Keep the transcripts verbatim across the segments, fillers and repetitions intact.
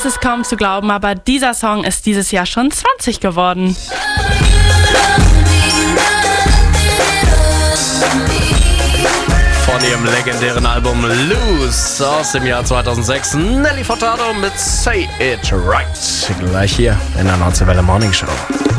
ist kaum zu glauben, aber dieser Song ist dieses Jahr schon zwanzig geworden. Von ihrem legendären Album Loose aus dem Jahr zweitausendsechs. Nelly Furtado mit Say It Right. Gleich hier in der Nordseewelle Morning Show.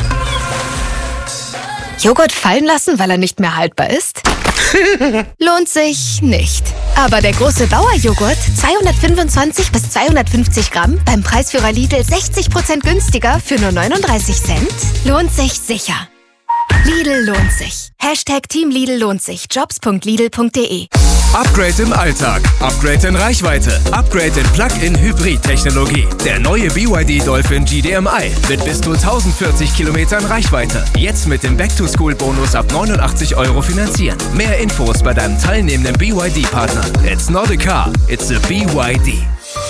Joghurt fallen lassen, weil er nicht mehr haltbar ist? Lohnt sich nicht. Aber der große Bauer-Joghurt, zweihundertfünfundzwanzig bis zweihundertfünfzig Gramm, beim Preisführer Lidl sechzig Prozent günstiger für nur neununddreißig Cent, lohnt sich sicher. Lidl lohnt sich. Hashtag Team Lidl lohnt sich. Jobs punkt lidl punkt de. Upgrade im Alltag, Upgrade in Reichweite, Upgrade in Plug-in-Hybrid-Technologie. Der neue B Y D Dolphin G D M I mit bis zu tausendvierzig Kilometern Reichweite. Jetzt mit dem Back-to-School-Bonus ab neunundachtzig Euro finanzieren. Mehr Infos bei deinem teilnehmenden B Y D-Partner. It's not a car, it's a B Y D.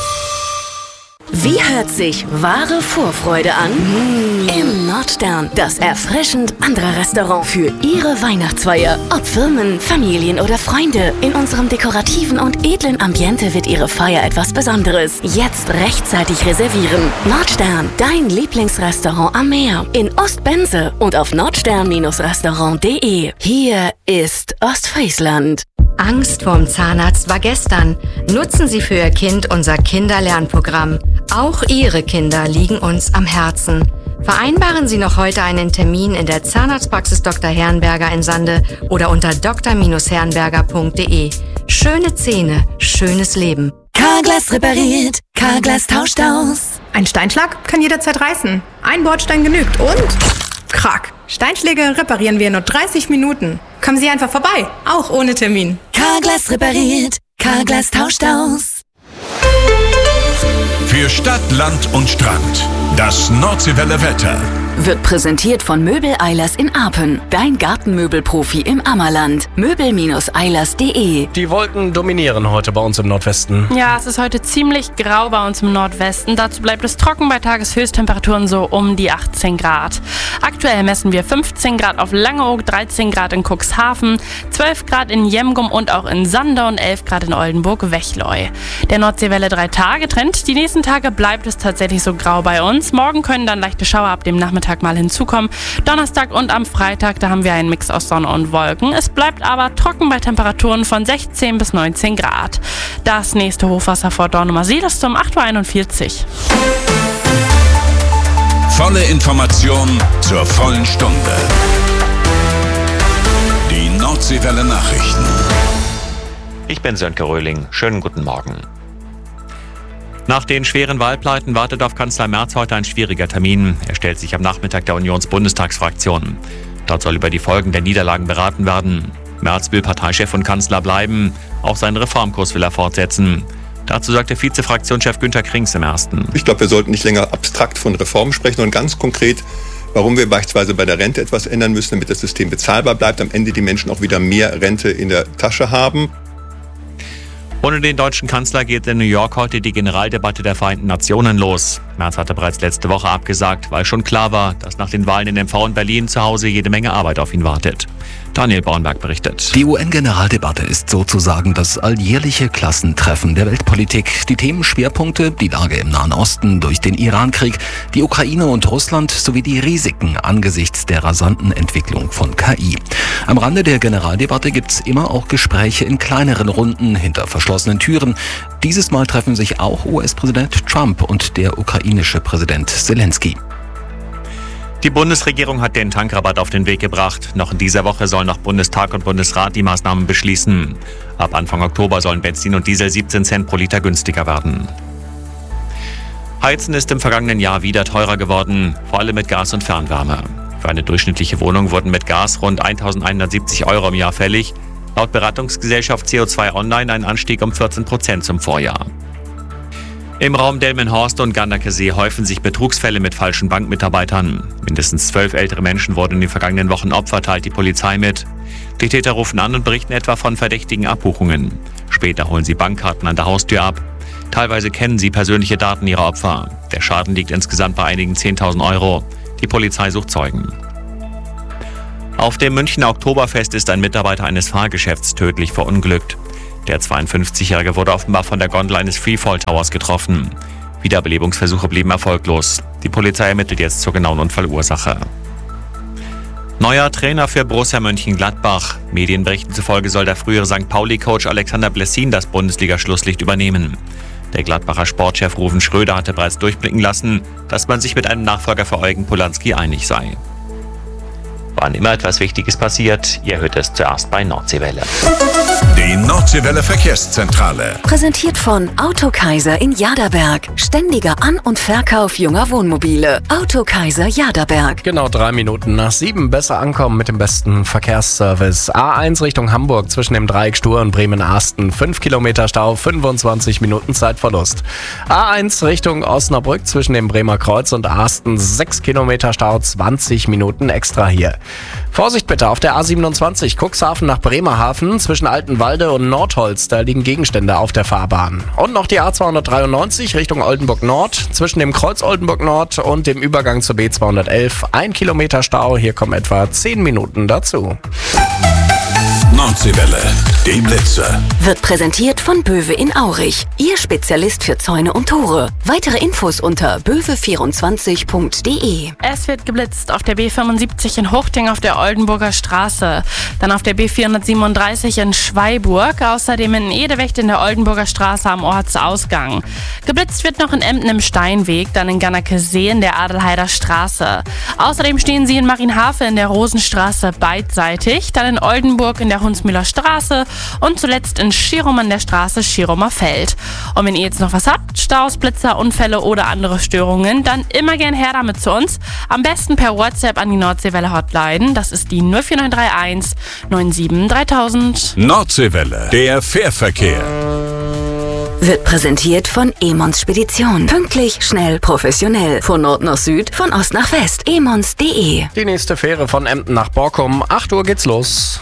Wie hört sich wahre Vorfreude an? Mm. Im Nordstern, das erfrischend andere Restaurant für Ihre Weihnachtsfeier. Ob Firmen, Familien oder Freunde, in unserem dekorativen und edlen Ambiente wird Ihre Feier etwas Besonderes. Jetzt rechtzeitig reservieren. Nordstern, dein Lieblingsrestaurant am Meer. In Ostbense und auf nordstern restaurant punkt de. Hier ist Ostfriesland. Angst vorm Zahnarzt war gestern. Nutzen Sie für Ihr Kind unser Kinderlernprogramm. Auch Ihre Kinder liegen uns am Herzen. Vereinbaren Sie noch heute einen Termin in der Zahnarztpraxis Doktor Herrenberger in Sande oder unter d r herrenberger punkt de. Schöne Zähne, schönes Leben. Carglass repariert, Carglass tauscht aus. Ein Steinschlag kann jederzeit reißen. Ein Bordstein genügt und... Krack. Steinschläge reparieren wir in nur dreißig Minuten. Kommen Sie einfach vorbei, auch ohne Termin. Carglass repariert, Carglass tauscht aus. Für Stadt, Land und Strand. Das Nordseewelle Wetter. Wird präsentiert von Möbel Eilers in Apen. Dein Gartenmöbelprofi im Ammerland. möbel eilers punkt de. Die Wolken dominieren heute bei uns im Nordwesten. Ja, es ist heute ziemlich grau bei uns im Nordwesten. Dazu bleibt es trocken bei Tageshöchsttemperaturen so um die achtzehn Grad. Aktuell messen wir fünfzehn Grad auf Langeoog, dreizehn Grad in Cuxhaven, zwölf Grad in Jemgum und auch in Sander und elf Grad in Oldenburg-Wechleu. Der Nordseewelle drei Tage Trend. Die nächsten Tage bleibt es tatsächlich so grau bei uns. Morgen können dann leichte Schauer ab dem Nachmittag mal hinzukommen. Donnerstag und am Freitag, da haben wir einen Mix aus Sonne und Wolken. Es bleibt aber trocken bei Temperaturen von sechzehn bis neunzehn Grad. Das nächste Hochwasser vor Dornumersiel ist um acht Uhr einundvierzig. Volle Information zur vollen Stunde. Die Nordseewelle Nachrichten. Ich bin Sönke Röhling. Schönen guten Morgen. Nach den schweren Wahlpleiten wartet auf Kanzler Merz heute ein schwieriger Termin. Er stellt sich am Nachmittag der Unionsbundestagsfraktion. Dort soll über die Folgen der Niederlagen beraten werden. Merz will Parteichef und Kanzler bleiben. Auch seinen Reformkurs will er fortsetzen. Dazu sagte Vize-Fraktionschef Günter Krings im Ersten. Ich glaube, wir sollten nicht länger abstrakt von Reformen sprechen, sondern ganz konkret, warum wir beispielsweise bei der Rente etwas ändern müssen, damit das System bezahlbar bleibt, am Ende die Menschen auch wieder mehr Rente in der Tasche haben. Ohne den deutschen Kanzler geht in New York heute die Generaldebatte der Vereinten Nationen los. Merz hatte bereits letzte Woche abgesagt, weil schon klar war, dass nach den Wahlen in M V und Berlin zu Hause jede Menge Arbeit auf ihn wartet. Daniel Bornberg berichtet. Die U N-Generaldebatte ist sozusagen das alljährliche Klassentreffen der Weltpolitik. Die Themenschwerpunkte, die Lage im Nahen Osten durch den Irankrieg, die Ukraine und Russland sowie die Risiken angesichts der rasanten Entwicklung von K I. Am Rande der Generaldebatte gibt's immer auch Gespräche in kleineren Runden hinter verschlossenen Türen. Dieses Mal treffen sich auch U S-Präsident Trump und der ukrainische Präsident Zelensky. Die Bundesregierung hat den Tankrabatt auf den Weg gebracht. Noch in dieser Woche sollen noch Bundestag und Bundesrat die Maßnahmen beschließen. Ab Anfang Oktober sollen Benzin und Diesel siebzehn Cent pro Liter günstiger werden. Heizen ist im vergangenen Jahr wieder teurer geworden, vor allem mit Gas und Fernwärme. Für eine durchschnittliche Wohnung wurden mit Gas rund eintausendeinhundertsiebzig Euro im Jahr fällig. Laut Beratungsgesellschaft C O zwei Online ein Anstieg um vierzehn Prozent zum Vorjahr. Im Raum Delmenhorst und Ganderkesee häufen sich Betrugsfälle mit falschen Bankmitarbeitern. Mindestens zwölf ältere Menschen wurden in den vergangenen Wochen Opfer, teilt die Polizei mit. Die Täter rufen an und berichten etwa von verdächtigen Abbuchungen. Später holen sie Bankkarten an der Haustür ab. Teilweise kennen sie persönliche Daten ihrer Opfer. Der Schaden liegt insgesamt bei einigen zehntausend Euro. Die Polizei sucht Zeugen. Auf dem Münchner Oktoberfest ist ein Mitarbeiter eines Fahrgeschäfts tödlich verunglückt. Der zweiundfünfzigjährige wurde offenbar von der Gondel eines Freefall Towers getroffen. Wiederbelebungsversuche blieben erfolglos. Die Polizei ermittelt jetzt zur genauen Unfallursache. Neuer Trainer für Borussia Mönchengladbach. Medienberichten zufolge soll der frühere Sankt Pauli-Coach Alexander Blessin das Bundesliga-Schlusslicht übernehmen. Der Gladbacher Sportchef Ruven Schröder hatte bereits durchblicken lassen, dass man sich mit einem Nachfolger für Eugen Polanski einig sei. Wann immer etwas Wichtiges passiert, ihr hört es zuerst bei Nordseewelle. Die Nordseewelle Verkehrszentrale. Präsentiert von Autokaiser in Jaderberg. Ständiger An- und Verkauf junger Wohnmobile. Autokaiser Jaderberg. Genau drei Minuten nach sieben. Besser ankommen mit dem besten Verkehrsservice. A eins Richtung Hamburg zwischen dem Dreieck Stur und Bremen-Asten. fünf Kilometer Stau, fünfundzwanzig Minuten Zeitverlust. A eins Richtung Osnabrück zwischen dem Bremer Kreuz und Asten. sechs Kilometer Stau, zwanzig Minuten extra hier. Vorsicht bitte auf der A siebenundzwanzig Cuxhaven nach Bremerhaven zwischen Altenwalde und Nordholz. Da liegen Gegenstände auf der Fahrbahn. Und noch die A zweihundertdreiundneunzig Richtung Oldenburg Nord zwischen dem Kreuz Oldenburg Nord und dem Übergang zur B zweihundertelf. Ein Kilometer Stau, hier kommen etwa zehn Minuten dazu. Nordseewelle, die Blitze. Wird präsentiert von Böwe in Aurich. Ihr Spezialist für Zäune und Tore. Weitere Infos unter böwe vierundzwanzig punkt de. Es wird geblitzt auf der B fünfundsiebzig in Huchting auf der Oldenburger Straße. Dann auf der B vierhundertsiebenunddreißig in Schweiburg. Außerdem in Edewecht in der Oldenburger Straße am Ortsausgang. Geblitzt wird noch in Emden im Steinweg, dann in Gannakesee in der Adelheider Straße. Außerdem stehen sie in Marienhafe in der Rosenstraße beidseitig. Dann in Oldenburg in der Hunsmühler Straße und zuletzt in Schirum an der Straße Schirumer Feld. Und wenn ihr jetzt noch was habt, Staus, Blitzer, Unfälle oder andere Störungen, dann immer gern her damit zu uns. Am besten per WhatsApp an die Nordseewelle Hotline. Das ist die null vier neun drei eins neun sieben dreitausend. Nordseewelle, der Fährverkehr. Wird präsentiert von Emons Spedition. Pünktlich, schnell, professionell. Von Nord nach Süd, von Ost nach West. emons punkt de. Die nächste Fähre von Emden nach Borkum. acht Uhr geht's los.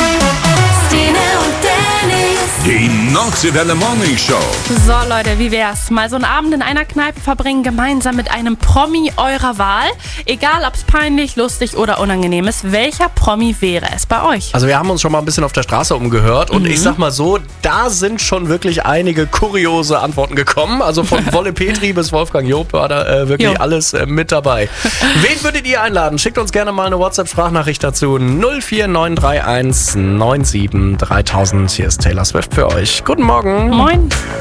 Die Nordseewelle Morning Show. So Leute, wie wär's? Mal so einen Abend in einer Kneipe verbringen, gemeinsam mit einem Promi eurer Wahl. Egal, ob's peinlich, lustig oder unangenehm ist. Welcher Promi wäre es bei euch? Also wir haben uns schon mal ein bisschen auf der Straße umgehört und Mhm. ich sag mal so, da sind schon wirklich einige kuriose Antworten gekommen. Also von Wolle Petri bis Wolfgang Job war da äh, wirklich Jo. alles äh, mit dabei. Wen würdet ihr einladen? Schickt uns gerne mal eine WhatsApp-Sprachnachricht dazu. null vier neun drei eins neun sieben dreitausend. Hier ist Taylor Swift für euch. Guten Morgen. Moin.